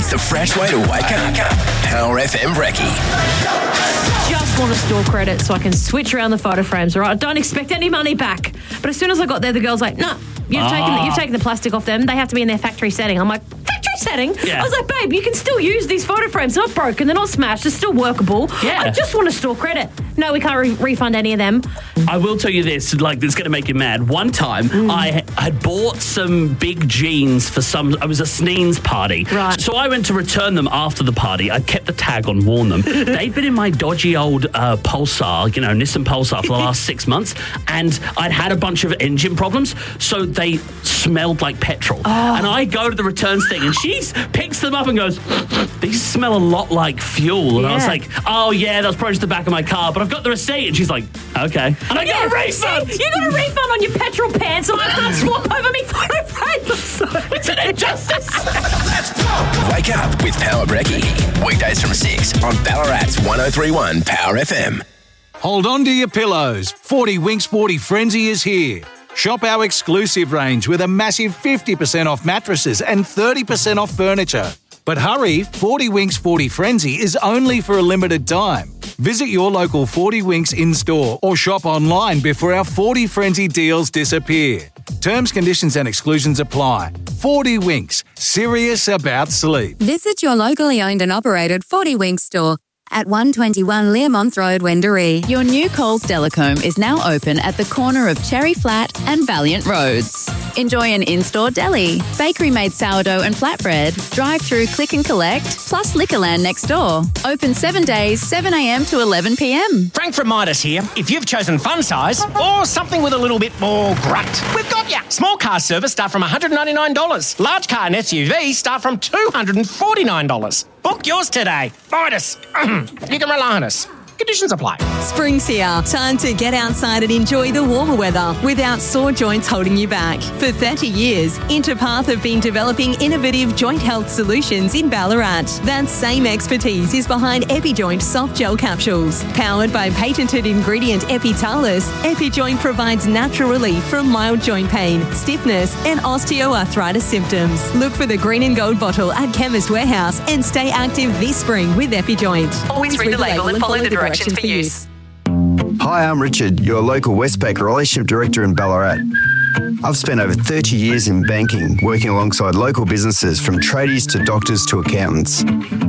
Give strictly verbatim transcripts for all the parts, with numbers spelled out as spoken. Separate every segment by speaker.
Speaker 1: It's the fresh way to wake up. Power F M Brekkie.
Speaker 2: Just want to store credit so I can switch around the photo frames, all right? I don't expect any money back. But as soon as I got there, the girl's like, no, you've,
Speaker 3: Ah.
Speaker 2: taken, you've taken the plastic off them. They have to be in their factory setting. I'm like, factory setting?
Speaker 3: Yeah.
Speaker 2: I was like, babe, you can still use these photo frames. They're not broken. They're not smashed. They're still workable.
Speaker 3: Yeah.
Speaker 2: I just want to store credit. No, we can't re- refund any of them.
Speaker 3: I will tell you this, like, this is going to make you mad. One time, mm. I had bought some big jeans for some, it was a sneeze party.
Speaker 2: Right.
Speaker 3: So I went to return them after the party. I kept the tag on, worn them. They'd been in my dodgy old uh, Pulsar, you know, Nissan Pulsar for the last six months, and I'd had a bunch of engine problems, so they smelled like petrol.
Speaker 2: Oh.
Speaker 3: And I go to the returns thing, and she picks them up and goes, these smell a lot like fuel. And
Speaker 2: yeah.
Speaker 3: I was like, oh, yeah, that was probably just the back of my car, but I've got the receipt. And she's like, okay. And I got a refund.
Speaker 2: You got a refund on your petrol pants, and I can't swap over me photo frames.
Speaker 3: It's an injustice.
Speaker 1: Let's go. Wake up with Power Brekkie. Weekdays from six on Ballarat's one oh three point one Power F M.
Speaker 4: Hold on to your pillows. forty Winks forty Frenzy is here. Shop our exclusive range with a massive fifty percent off mattresses and thirty percent off furniture. But hurry, forty Winks forty Frenzy is only for a limited time. Visit your local forty Winks in-store or shop online before our forty Frenzy deals disappear. Terms, conditions and exclusions apply. forty Winks, serious about sleep.
Speaker 5: Visit your locally owned and operated forty Winks store at one twenty-one Learmonth Road, Wendouree.
Speaker 6: Your new Coles Delicombe is now open at the corner of Cherry Flat and Valiant Roads. Enjoy an in-store deli, bakery-made sourdough and flatbread, drive-through click and collect, plus Liquorland next door. Open seven days, seven a.m. to eleven p.m.
Speaker 7: Frank from Midas here. If you've chosen fun size or something with a little bit more grunt, we've got you. Small car service start from one hundred ninety-nine dollars. Large car and S U V start from two hundred forty-nine dollars. Book yours today. Midas. You can rely on us. Conditions apply.
Speaker 8: Spring's here. Time to get outside and enjoy the warmer weather without sore joints holding you back. For thirty years, Interpath have been developing innovative joint health solutions in Ballarat. That same expertise is behind EpiJoint soft gel capsules. Powered by patented ingredient Epitalus, EpiJoint provides natural relief from mild joint pain, stiffness and osteoarthritis symptoms. Look for the green and gold bottle at Chemist Warehouse and stay active this spring with EpiJoint.
Speaker 9: Always read the label and follow the directions for use.
Speaker 10: Hi, I'm Richard, your local Westpac Relationship Director in Ballarat. I've spent over thirty years in banking, working alongside local businesses from tradies to doctors to accountants.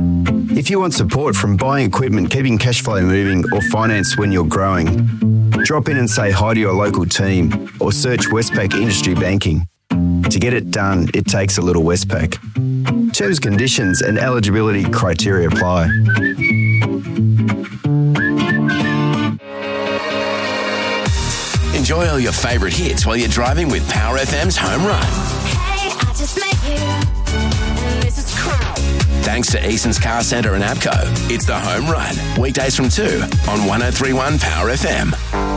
Speaker 10: If you want support from buying equipment, keeping cash flow moving or finance when you're growing, drop in and say hi to your local team or search Westpac Industry Banking. To get it done, it takes a little Westpac. Terms, conditions and eligibility criteria apply.
Speaker 1: Enjoy all your favourite hits while you're driving with Power F M's Home Run.
Speaker 11: Hey, I just met you, and this is cool.
Speaker 1: Thanks to Eason's Car Centre and APCO, it's the Home Run. Weekdays from two on one oh three point one Power F M.